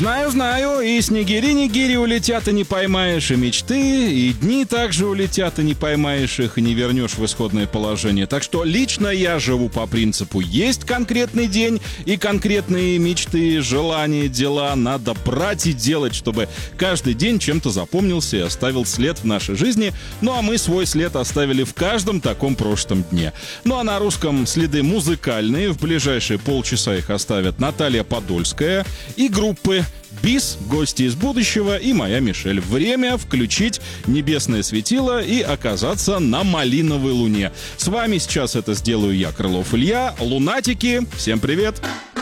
Знаю, и снегири-нигири улетят, и не поймаешь, и мечты, и дни также улетят, и не поймаешь их, и не вернешь в исходное положение. Так что лично я живу по принципу: есть конкретный день, и конкретные мечты, желания, дела надо брать и делать, чтобы каждый день чем-то запомнился и оставил след в нашей жизни. Ну а мы свой след оставили в каждом таком прошлом дне. Ну а на русском следы музыкальные. В ближайшие полчаса их оставят Наталья Подольская и группы БИС, гости из будущего и моя Мишель. Время включить небесное светило и оказаться на малиновой луне. С вами сейчас это сделаю я, Крылов Илья. Лунатики, всем привет!